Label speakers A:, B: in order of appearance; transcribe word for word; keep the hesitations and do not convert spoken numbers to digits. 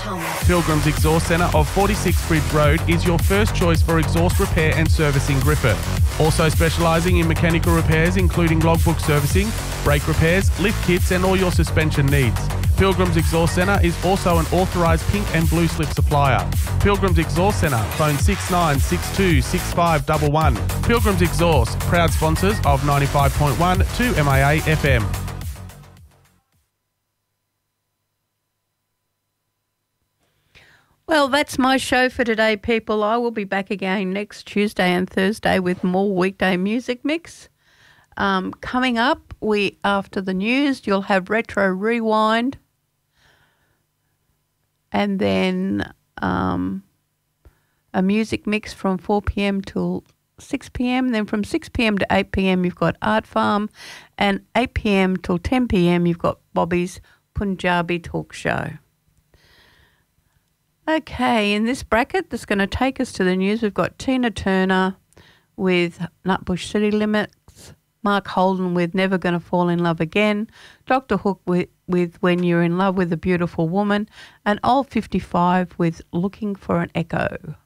A: com.
B: Pilgrim's Exhaust Centre of forty-six Bridge Road is your first choice for exhaust repair and service in Griffith. Also specialising in mechanical repairs including logbook servicing, brake repairs, lift kits and all your suspension needs. Pilgrim's Exhaust Centre is also an authorised pink and blue slip supplier. Pilgrim's Exhaust Centre, phone six nine six two six five one one. Pilgrim's Exhaust, proud sponsors of ninety-five point one two M A A F M.
C: Well, that's my show for today, people. I will be back again next Tuesday and Thursday with more weekday music mix. Um, coming up, we after the news, you'll have Retro Rewind. And then um, a music mix from four p.m. till six p.m. Then from six p.m. to eight p.m. you've got Art Farm. And eight p.m. till ten p.m. you've got Bobby's Punjabi Talk Show. Okay, in this bracket that's going to take us to the news, we've got Tina Turner with Nutbush City Limits, Mark Holden with Never Gonna Fall in Love Again, Doctor Hook with, with When You're in Love with a Beautiful Woman, and Old fifty-five with Looking for an Echo.